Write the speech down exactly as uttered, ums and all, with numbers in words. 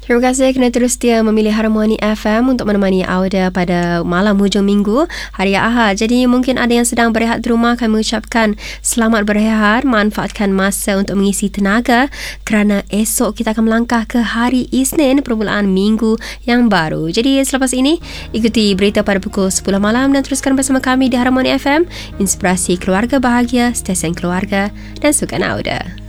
Terima kasih kerana terus setia memilih Harmoni F M untuk menemani Auda pada malam hujung minggu hari Ahad. Jadi mungkin ada yang sedang berehat di rumah, kami ucapkan selamat berehat, manfaatkan masa untuk mengisi tenaga kerana esok kita akan melangkah ke hari Isnin, permulaan minggu yang baru. Jadi selepas ini ikuti berita pada pukul sepuluh malam dan teruskan bersama kami di Harmoni F M, inspirasi keluarga bahagia, stesen keluarga dan sukan Auda.